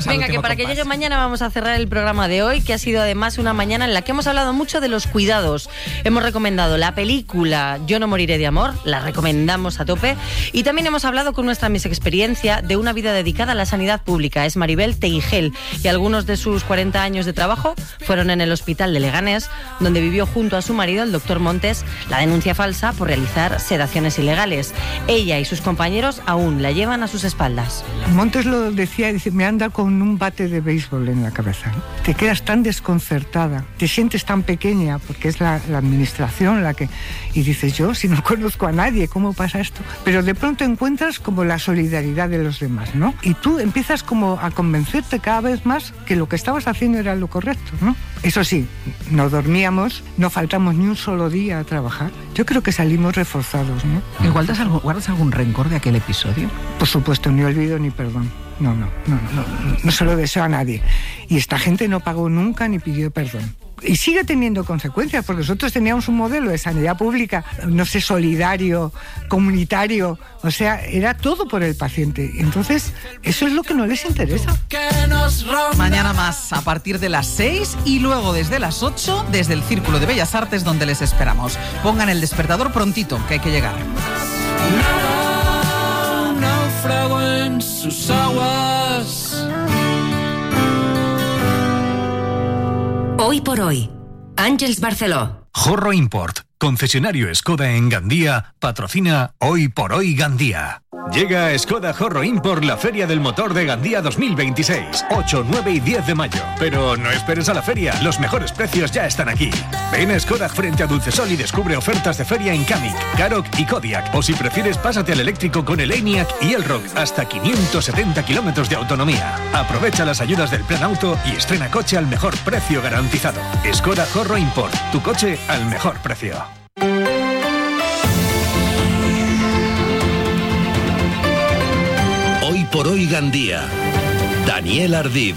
Venga, que para que llegue mañana vamos a cerrar el programa de hoy, que ha sido además una mañana en la que hemos hablado mucho de los cuidados. Hemos recomendado la película Yo no moriré de amor, la recomendamos a tope, y también hemos hablado con nuestra Miss Experiencia de una vida dedicada a la sanidad pública. Es Maribel Teigel, y algunos de sus 40 años de trabajo fueron en el hospital de Leganés, donde vivió junto a su marido, el doctor Montes, la denuncia falsa por realizar sedaciones ilegales. Ella y sus compañeros aún la llevan a sus espaldas. Montes lo decía, dice, me anda con un bate de béisbol en la cabeza. Te quedas tan desconcertada, te sientes tan pequeña, porque es la administración la que... Y dices, yo, si no conozco a nadie, ¿cómo pasa esto? Pero de pronto encuentras como la solidaridad de los demás, ¿no? Y tú empiezas como a convencerte cada vez más que lo que estabas haciendo era lo correcto, ¿no? Eso sí, no dormíamos, no faltamos ni un solo día a trabajar. Yo creo que salimos reforzados, ¿no? ¿Y guardas algún rencor de aquel episodio? Por supuesto, ni olvido ni perdón. No se lo deseo a nadie. Y esta gente no pagó nunca ni pidió perdón. Y sigue teniendo consecuencias, porque nosotros teníamos un modelo de sanidad pública, no sé, solidario, comunitario, o sea, era todo por el paciente. Entonces, eso es lo que no les interesa. Mañana más, a partir de las 6 y luego desde las 8, desde el Círculo de Bellas Artes, donde les esperamos. Pongan el despertador prontito, que hay que llegar. Naufrago en sus aguas. Hoy por hoy, Àngels Barceló. Jorro Import, concesionario Skoda en Gandía, patrocina Hoy por Hoy Gandía. Llega a Skoda Jorro Import la Feria del Motor de Gandía 2026, 8, 9 y 10 de mayo. Pero no esperes a la feria, los mejores precios ya están aquí. Ven a Skoda frente a Dulcesol y descubre ofertas de feria en Kamiq, Karoq y Kodiaq. O si prefieres, pásate al eléctrico con el ENIAC y el Rock, hasta 570 kilómetros de autonomía. Aprovecha las ayudas del Plan Auto y estrena coche al mejor precio garantizado. Skoda Jorro Import, tu coche al mejor precio. Hoy por hoy Gandía. Daniel Ardib.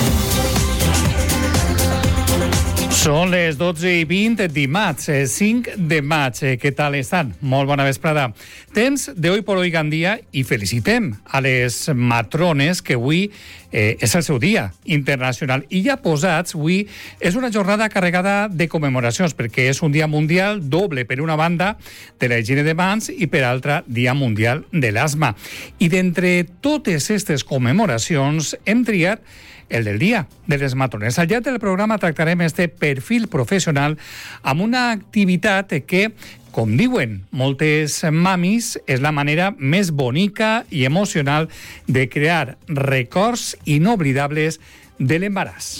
Són les 12:20, dimarts, 5 de maig. Què tal estan? Molt bona vesprada. Temps de Hoy por Hoy Gandía i felicitem a les matrones que avui és el seu dia internacional. I ja posats, avui és una jornada carregada de commemoracions perquè és un dia mundial doble, per una banda, de la higiene de mans i per altra, dia mundial de l'asma. I d'entre totes aquestes commemoracions hem triat el del dia de les matrones. Al llarg del programa tractarem este perfil professional amb una activitat que, com diuen moltes mamis, és la manera més bonica i emocional de crear records inoblidables de l'embaràs.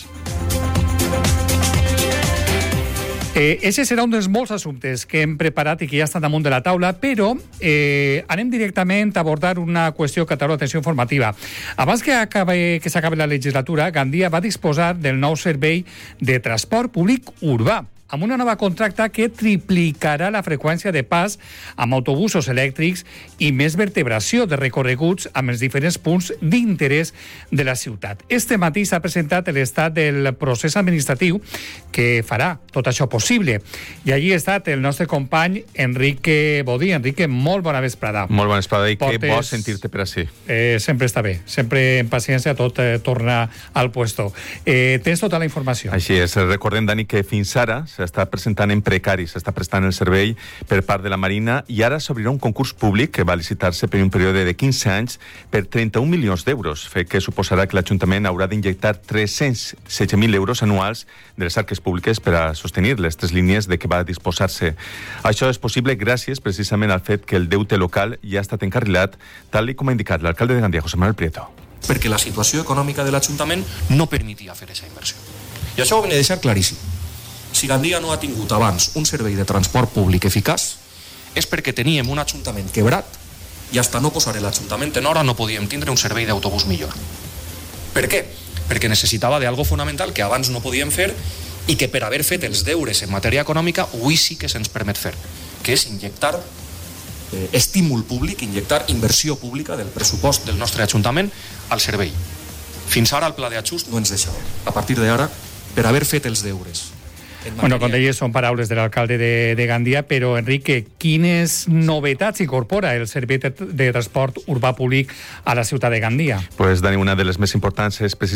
Ese serà un dels molts assumptes que hem preparat i que ja estan damunt de la taula, però anem directament a abordar una qüestió que atraurà l'atenció informativa. Abans que s'acabi la legislatura, Gandia va disposar del nou servei de transport públic urbà, amb una nova contracta que triplicarà la freqüència de pas amb autobusos elèctrics i més vertebració de recorreguts amb els diferents punts d'interès de la ciutat. Este matí s'ha presentat l'estat del procés administratiu que farà tot això possible. I allí ha estat el nostre company Enrique Bodí. Enrique, molt bona vesprada. Molt bona vesprada i que bo sentir-te per ací. Sempre està bé. Sempre en paciència tot torna al puesto. Tens tota la informació. Així és. Recordem, Dani, que fins ara s'està presentant en precari, s'està prestant el servei per part de la Marina i ara s'obrirà un concurs públic que va licitar-se per un període de 15 anys per 31 milions d'euros, fet que suposarà que l'Ajuntament haurà d'injectar 316.000 euros anuals de les arques públiques per a sostenir les tres línies de què va disposar-se. Això és possible gràcies precisament al fet que el deute local ja ha estat encarrilat, tal com ha indicat l'alcalde de Gandia, José Manuel Prieto. Perquè la situació econòmica de l'Ajuntament no permetia fer aquesta inversió. I això ho hem de deixar claríssim. Si Gandia no ha tingut abans un servei de transport públic eficaç és perquè teníem un ajuntament quebrat i hasta no posar l'Ajuntament en hora no podíem tindre un servei d'autobús millor. Per què? Perquè necessitava d'algo fonamental que abans no podíem fer i que per haver fet els deures en matèria econòmica avui sí que se'ns permet fer, que és injectar estímul públic, injectar inversió pública del pressupost del nostre ajuntament al servei. Fins ara el pla d'ajust no ens deixava. A partir d'ara, per haver fet els deures Bueno, com deies, són paraules de l'alcalde de Gandia, però, Enrique, quines novetats incorpora el servei de transport urbà públic a la ciutat de Gandia? Pues, Dani, una de les més importants és